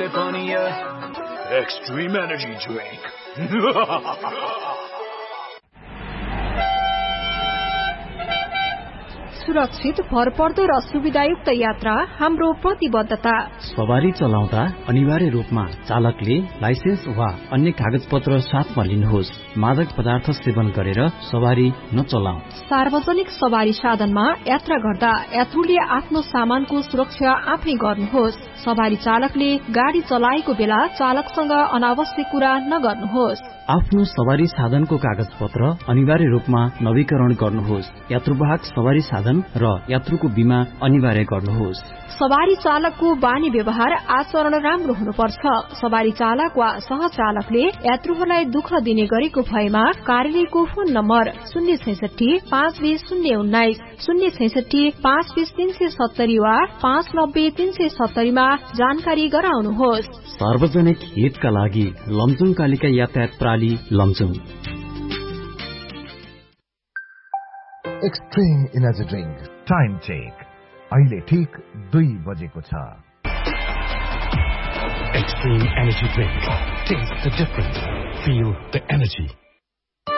तिमीले पनि extreme energy drink सुरक्षित, भरपर्दो र सुविधायुक्त यात्रा हाम्रो प्रतिबद्धता। सवारी चलाउँदा अनिवार्य रूपमा चालकले लाइसेन्स वा अन्य कागजपत्र साथमा लिनुहोस्। मादक पदार्थ सेवन गरेर सवारी नचलाऊ। सार्वजनिक सवारी साधनमा यात्रा गर्दा यात्रुले आफ्नो सामानको सुरक्षा आफै गर्नुहोस्। सवारी चालकले गाडी चलाएको बेला चालकसँग अनावश्यक कुरा नगर्नुहोस्। आफ्नो सवारी साधनको कागज पत्र अनिवार्य रूपमा नवीकरण गर्नुहोस्। यात्रुवाहक सवारी साधन र यात्रुको बीमा अनिवार्य गर्नुहोस्। सवारी चालकको बानी व्यवहार आचरण राम्रो हुनुपर्छ। सवारी चालक वा सहचालकले यात्रुहरूलाई दुःख दिने गरेको भएमा कार्यालयको फोन नम्बर 066-520-019, 066-520-370 वा 590-370 मा जानकारी गराउनुहोस्। सार्वजनिक हितका लागि लमजुङ कालिका यातायात प्रणाली Lamjung. Extreme energy drink time check अहिले ठीक 2 बजेको छ। Extreme energy drink. Taste the difference. Feel the energy.